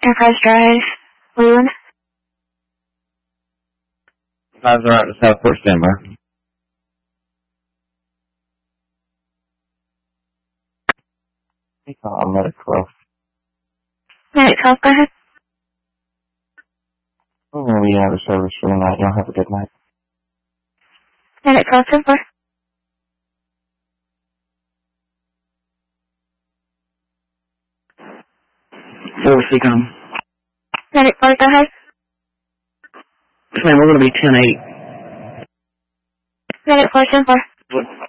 Enterprise Drive, Leland. 5 are out to Southport, standby. I'm Medic 12. Medic 12, go ahead. We're going to be out of service for the night. Y'all have a good night. Medic 12, 4. Forward Seacom. Medic 4, go ahead. Yes, ma'am, we're going to be 10-8. Medic 4, 4.